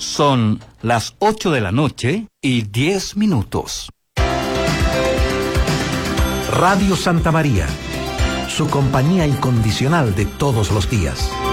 Son las 8:10 p.m. Radio Santa María, su compañía incondicional de todos los días.